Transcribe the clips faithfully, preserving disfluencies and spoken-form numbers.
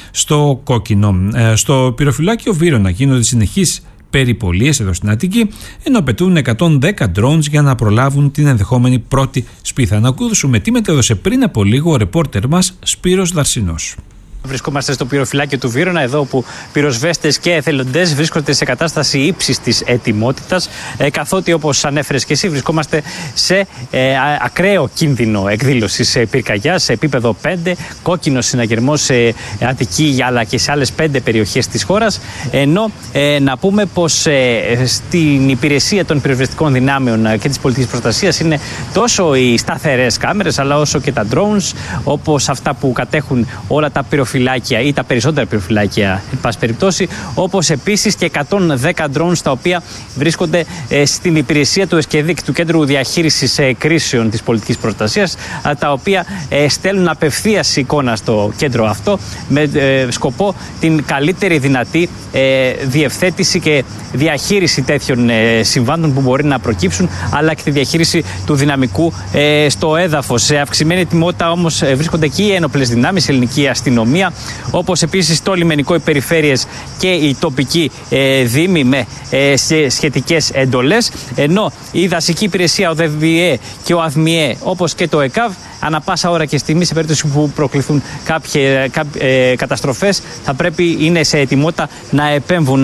στο κόκκινο. Ε, στο πυροφυλάκιο Βύρωνα γίνονται συνεχείς περιπολίες εδώ στην Αττική, ενώ απαιτούν εκατόν δέκα drones για να προλάβουν την ενδεχόμενη πρώτη σπίθα. Να ακούσουμε τι μετέδωσε πριν από λίγο ο ρεπόρτερ μας Σπύρος Δαρσινός. Βρισκόμαστε στο πυροφυλάκιο του Βύρωνα, εδώ που πυροσβέστες και εθελοντές βρίσκονται σε κατάσταση ύψης της ετοιμότητας, ε, καθότι όπως ανέφερες και εσύ βρισκόμαστε σε ε, ακραίο κίνδυνο εκδήλωσης ε, πυρκαγιάς σε επίπεδο πέντε, κόκκινο συναγερμός σε Αττική αλλά και σε άλλες πέντε περιοχές της χώρας, ενώ ε, να πούμε πως ε, στην υπηρεσία των πυροσβεστικών δυνάμεων και της πολιτικής προστασίας είναι τόσο οι σταθερές κάμερες αλλά όσο και τα drones, όπως αυτά που κατέχουν όλα τα πυροφυλάκια ή τα περισσότερα πυροφυλάκια, εν πάση περιπτώσει, όπως επίσης και εκατόν δέκα drones τα οποία βρίσκονται ε, στην υπηρεσία του ΕΣΚΕΔΙΚ, του Κέντρου Διαχείρισης ε, Κρίσεων της Πολιτικής Προστασίας, ε, τα οποία ε, στέλνουν απευθείας εικόνα στο κέντρο αυτό με ε, σκοπό την καλύτερη δυνατή ε, διευθέτηση και διαχείριση τέτοιων ε, συμβάντων που μπορεί να προκύψουν, αλλά και τη διαχείριση του δυναμικού ε, στο έδαφος. Σε αυξημένη ετοιμότητα όμως ε, βρίσκονται και οι ένοπλες δυνάμεις, η ελληνική αστυνομία, όπως επίσης το λιμενικό, οι περιφέρειες και οι τοπικοί ε, δήμοι με ε, σχετικές εντολές, ενώ η δασική υπηρεσία, ο ΔΕΒΙΕ και ο ΑΔΜΙΕ, όπως και το ΕΚΑΒ, ανά πάσα ώρα και στιγμή, σε περίπτωση που προκληθούν κάποιες ε, καταστροφές, θα πρέπει είναι σε ετοιμότητα να επέμβουν.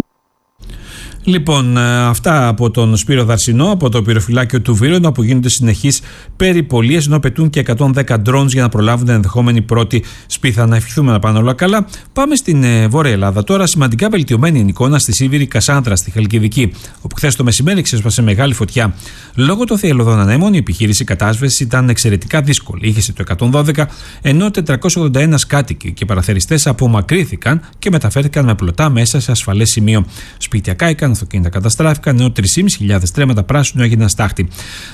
Λοιπόν, αυτά από τον Σπύρο Δαρσινό, από το πυροφυλάκιο του Βύρωνα, που γίνονται συνεχείς περιπολίες, ενώ πετούν και εκατόν δέκα drones για να προλάβουν την ενδεχόμενη πρώτη σπίθα. Να ευχηθούμε να πάνε όλα καλά. Πάμε στην ε, Βόρεια Ελλάδα τώρα. Σημαντικά βελτιωμένη είναι η εικόνα στη Σίβηρη Κασάνδρα, στη Χαλκιδική, όπου χθες το μεσημέρι ξέσπασε μεγάλη φωτιά. Λόγω των θυελλωδών ανέμων, η επιχείρηση κατάσβεσης ήταν εξαιρετικά δύσκολη. Είχε το εκατόν δώδεκα, ενώ τετρακόσιοι ογδόντα ένα κάτοικοι και παραθεριστές απομακρύνθηκαν και μεταφέρθηκαν με πλωτά μέσα σε ασφαλές σημείο. Σπίτια κάηκαν, αυτοκίνητα καταστράφηκαν, ενώ τρεις χιλιάδες πεντακόσια στρέμματα πράσινου έγιναν στάχτη.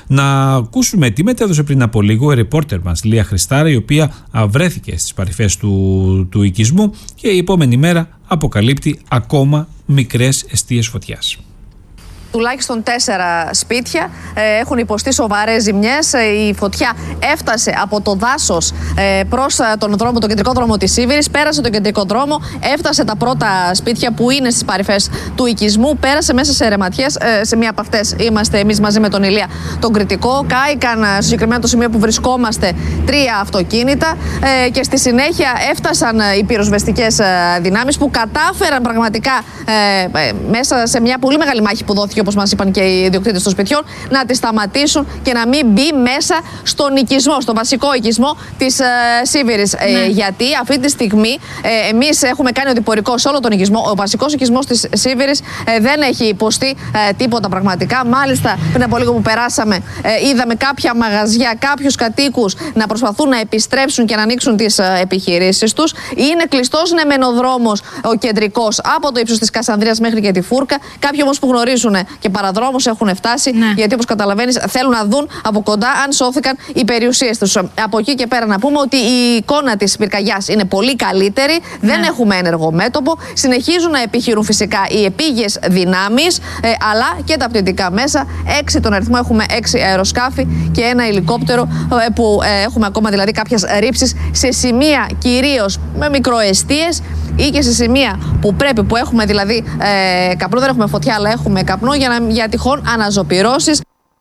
Να ακούσουμε τι μετέδωσε πριν από λίγο η ρεπόρτερ μας Λία Χριστάρα, η οποία βρέθηκε στις παρυφές του, του οικισμού και η επόμενη μέρα αποκαλύπτει ακόμα μικρές εστίες φωτιάς. Τουλάχιστον τέσσερα σπίτια ε, έχουν υποστεί σοβαρές ζημιές. Ε, η φωτιά έφτασε από το δάσος ε, προς τον δρόμο, τον κεντρικό δρόμο της Σίβηρης, πέρασε τον κεντρικό δρόμο, έφτασε τα πρώτα σπίτια που είναι στις παρυφές του οικισμού, πέρασε μέσα σε ρεματιές. Ε, σε μία από αυτές είμαστε εμείς μαζί με τον Ηλία τον Κρητικό. Κάηκαν στο συγκεκριμένο το σημείο που βρισκόμαστε τρία αυτοκίνητα ε, και στη συνέχεια έφτασαν οι πυροσβεστικές δυνάμεις που κατάφεραν πραγματικά ε, ε, μέσα σε μια πολύ μεγάλη μάχη που δόθηκε, όπως μας είπαν και οι ιδιοκτήτες των σπιτιών, να τη σταματήσουν και να μην μπει μέσα στον οικισμό, στον βασικό οικισμό της ε, Σίβηρης. Ναι. Ε, γιατί αυτή τη στιγμή ε, εμείς έχουμε κάνει οδηπορικό σε όλο τον οικισμό. Ο βασικός οικισμός της Σίβηρης ε, δεν έχει υποστεί ε, τίποτα πραγματικά. Μάλιστα, πριν από λίγο που περάσαμε, ε, είδαμε κάποια μαγαζιά, κάποιους κατοίκους να προσπαθούν να επιστρέψουν και να ανοίξουν τις ε, επιχειρήσεις τους. Είναι κλειστός ναι μεν ο δρόμος ο κεντρικός από το ύψος της Κασανδρίας μέχρι και τη Φούρκα. Κάποιοι όμως που γνωρίζουν και παραδρόμους έχουν φτάσει, ναι. γιατί όπως καταλαβαίνεις θέλουν να δουν από κοντά αν σώθηκαν οι περιουσίες τους. Από εκεί και πέρα να πούμε ότι η εικόνα της πυρκαγιάς είναι πολύ καλύτερη, ναι. δεν έχουμε ένεργο μέτωπο, συνεχίζουν να επιχειρούν φυσικά οι επίγειες δυνάμεις, ε, αλλά και τα πτυτικά μέσα. Έξι τον αριθμό, έχουμε έξι αεροσκάφη και ένα ελικόπτερο, ε, που ε, έχουμε ακόμα δηλαδή κάποιες ρήψεις σε σημεία κυρίως με μικροεστίες ή και σε σημεία που πρέπει, που έχουμε δηλαδή ε, καπνό, δεν έχουμε φωτιά αλλά έχουμε καπνό για, να, για τυχόν αναζωπυρώσεις.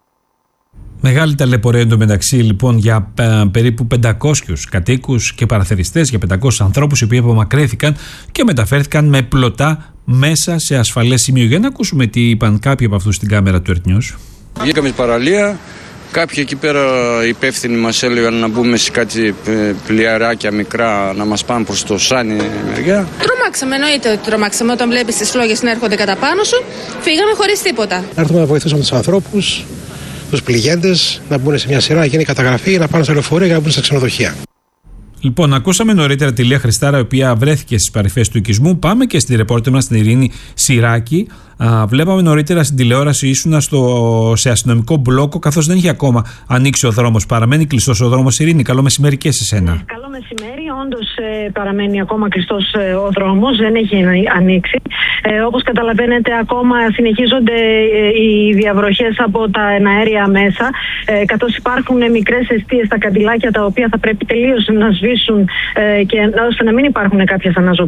Μεγάλη ταλαιπωρία εντωμεταξύ λοιπόν για ε, περίπου πεντακόσιους κατοίκους και παραθεριστές, για πεντακόσιους ανθρώπους οι οποίοι απομακρύνθηκαν και μεταφέρθηκαν με πλωτά μέσα σε ασφαλές σημείο. Για να ακούσουμε τι είπαν κάποιοι από αυτούς στην κάμερα του Ερτνιούς. Βγήκαμε στην παραλία. Κάποιοι εκεί πέρα υπεύθυνοι μας έλεγαν να μπούμε σε κάτι πλοιαράκια μικρά να μας πάνε προς το Σάνι μεριά. Τρομάξαμε, εννοείται ότι τρομάξαμε. Όταν βλέπεις τις φλόγες να έρχονται κατά πάνω σου, φύγαμε χωρίς τίποτα. Να έρθουμε να βοηθήσουμε τους ανθρώπους, τους πληγέντες, να μπουν σε μια σειρά, να γίνει καταγραφή, να πάνε στο λεωφορείο για να μπουν στα ξενοδοχεία. Λοιπόν, ακούσαμε νωρίτερα τη Λία Χριστάρα, η οποία βρέθηκε στις παρυφές του οικισμού. Πάμε και στη ρεπόρτερ μας, την Ειρήνη Σιράκη. Α, βλέπαμε νωρίτερα στην τηλεόραση ήσουνα στο, σε αστυνομικό μπλόκο, καθώς δεν είχε ακόμα ανοίξει ο δρόμος. Παραμένει κλειστός ο δρόμος. Ειρήνη, καλό μεσημέρι και σε σένα. Καλό μεσημέρι. Όντως ε, παραμένει ακόμα κλειστός ε, ο δρόμος, δεν έχει ανοίξει. Ε, όπως καταλαβαίνετε, ακόμα συνεχίζονται ε, οι διαβροχές από τα εναέρια μέσα, ε, καθώς υπάρχουν μικρές εστίες στα καντιλάκια, τα οποία θα πρέπει τελείως να σβήσουν ε, και ώστε να μην υπάρχουν κάποιες αναζωπήρες.